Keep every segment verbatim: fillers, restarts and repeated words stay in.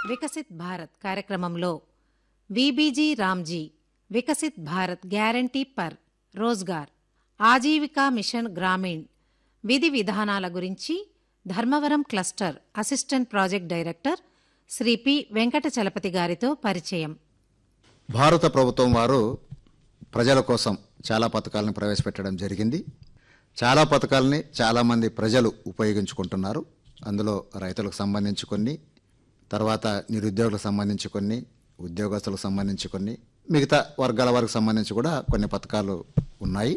వికసిత్ భారత్ కార్యక్రమంలో VBG Ramji Viksit Bharat guarantee per Rozgar Aajeevika machine Grameen విధి విధానాల గురించి Dharmavaram cluster assistant project director Shri P Venkatachalapathi గారితో పరిచయం. భారత ప్రభుత్వం వారు ప్రజల కోసం చాలా పథకాలను ప్రవేశపెట్టడం జరిగింది. చాలా పథకాలని చాలామంది ప్రజలు ఉపయోగించుకుంటున్నారు. అందులో రైతులకు సంబంధించి కొన్ని, తర్వాత నిరుద్యోగులకు సంబంధించి కొన్ని, ఉద్యోగస్తులకు సంబంధించి కొన్ని, మిగతా వర్గాల వారికి సంబంధించి కూడా కొన్ని పథకాలు ఉన్నాయి.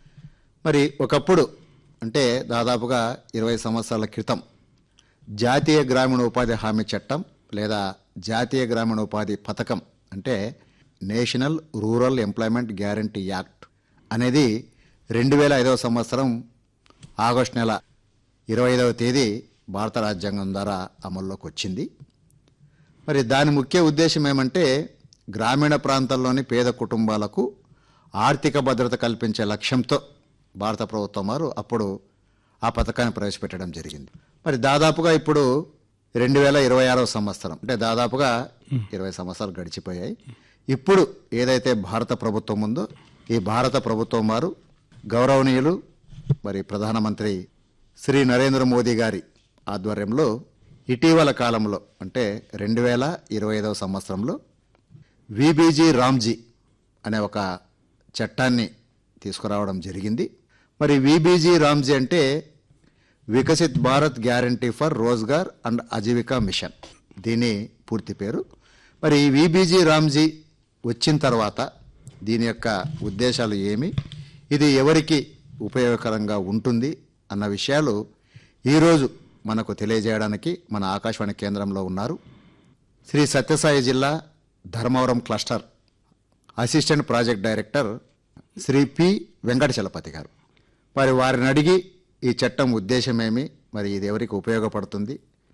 మరి ఒకప్పుడు అంటే దాదాపుగా ఇరవై సంవత్సరాల క్రితం జాతీయ గ్రామీణ ఉపాధి హామీ చట్టం లేదా జాతీయ గ్రామీణ ఉపాధి పథకం అంటే national rural employment guarantee act అనేది రెండు వేల ఐదవ సంవత్సరం ఆగస్టు నెల ఇరవై ఐదవ తేదీ భారత రాజ్యాంగం ద్వారా అమల్లోకి వచ్చింది. మరి దాని ముఖ్య ఉద్దేశం ఏమంటే గ్రామీణ ప్రాంతాల్లోని పేద కుటుంబాలకు ఆర్థిక భద్రత కల్పించే లక్ష్యంతో భారత ప్రభుత్వం వారు అప్పుడు ఆ పథకాన్ని ప్రవేశపెట్టడం జరిగింది. మరి దాదాపుగా ఇప్పుడు రెండు వేల ఇరవై ఆరవ సంవత్సరం అంటే దాదాపుగా ఇరవై సంవత్సరాలు గడిచిపోయాయి. ఇప్పుడు ఏదైతే భారత ప్రభుత్వం ఉందో ఈ భారత ప్రభుత్వం వారు గౌరవనీయులు మరి ప్రధానమంత్రి శ్రీ నరేంద్ర మోదీ గారి ఆధ్వర్యంలో ఇటీవల కాలంలో అంటే రెండు వేల ఇరవై ఐదవ సంవత్సరంలో వీబీజీ రామ్జీ అనే ఒక చట్టాన్ని తీసుకురావడం జరిగింది. మరి వీబీజీ రామ్జీ అంటే Viksit Bharat guarantee for Rozgar and Aajeevika machine, దీని పూర్తి పేరు. మరి ఈ వీబీజీ రామ్జీ వచ్చిన తర్వాత దీని యొక్క ఉద్దేశాలు ఏమి, ఇది ఎవరికి ఉపయోగకరంగా ఉంటుంది అన్న విషయాలు ఈరోజు మనకు తెలియజేయడానికి మన ఆకాశవాణి కేంద్రంలో ఉన్నారు శ్రీ సత్యసాయి జిల్లా Dharmavaram cluster assistant project director Shri P Venkatachalapathi గారు. మరి వారిని అడిగి ఈ చట్టం ఉద్దేశం ఏమి, మరి ఇది ఎవరికి ఉపయోగపడుతుంది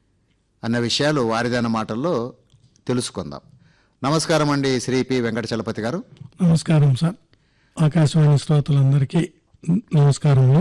అన్న విషయాలు వారిదైన మాటల్లో తెలుసుకుందాం. నమస్కారం అండి శ్రీ పి వెంకటచలపతి గారు. నమస్కారం సార్. ఆకాశవాణి శ్రోతలందరికీ నమస్కారములు.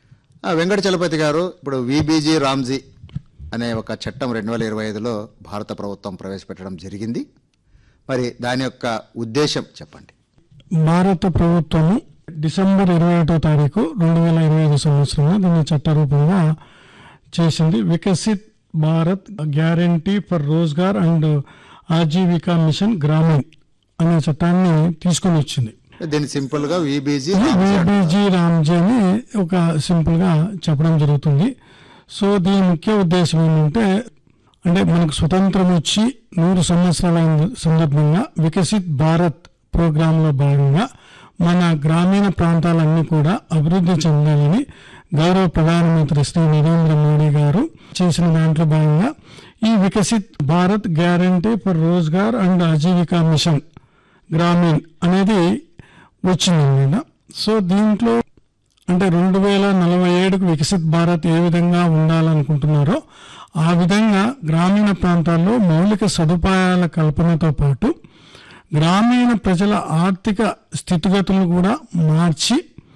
వెంకటచలపతి గారు, ఇప్పుడు వీబీజీ రామ్జీ అనే ఒక చట్టం రెండు వేల ఇరవై ఐదులో భారత ప్రభుత్వం ప్రవేశపెట్టడం జరిగింది. మరి దాని యొక్క ఉద్దేశం చెప్పండి. భారత ప్రభుత్వము డిసెంబర్ ఇరవై ఒకటో తారీఖు రెండు వేల ఇరవై ఐదు సంవత్సరంలో దీన్ని చట్టరూపంగా చేసింది. Viksit Bharat guarantee for Rozgar and Aajeevika machine Grameen అనే చట్టాన్ని తీసుకొని వచ్చింది. దీన్ని సింపుల్ గా వీబీజీ వీబీజీ రామ్జీ అని ఒక సింపుల్ గా చెప్పడం జరుగుతుంది. సో దీని ముఖ్య ఉద్దేశం ఏంటంటే అంటే మనకు స్వతంత్రం వచ్చి నూరు సంవత్సరాల సందర్భంగా వికసిత్ భారత్ ప్రోగ్రామ్ లో భాగంగా మన గ్రామీణ ప్రాంతాలన్నీ కూడా అభివృద్ధి చెందాలని గౌరవ ప్రధానమంత్రి శ్రీ నరేంద్ర మోడీ గారు చేసిన దాంట్లో భాగంగా ఈ Viksit Bharat guarantee for Rozgar and Aajeevika machine Grameen అనేది వచ్చిందన్నమాట. సో దీంట్లో అంటే రెండు వేల నలభై ఏడుకు వికసిత్ భారత్ ఏ విధంగా ఉండాలనుకుంటున్నారో ఆ విధంగా గ్రామీణ ప్రాంతాల్లో మౌలిక సదుపాయాల కల్పనతో పాటు గ్రామీణ ప్రజల ఆర్థిక స్థితిగతులను కూడా మార్చి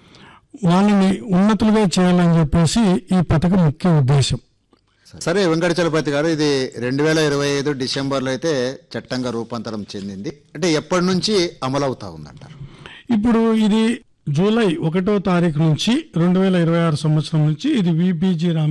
వాళ్ళని ఉన్నతులుగా చేయాలని చెప్పేసి ఈ పథకం ముఖ్య ఉద్దేశం. సరే వెంకటచలపతి గారు, ఇది రెండు వేల ఇరవై ఐదు డిసెంబర్లో అయితే చట్టంగా రూపాంతరం చెందింది. అంటే ఎప్పటి నుంచి అమలవుతా ఉందంటారు? ఇప్పుడు ఇది జూలై ఒకటో తారీఖు నుంచి రెండు వేల ఇరవై ఆరు సంవత్సరం నుంచి ఇది వీబీజీ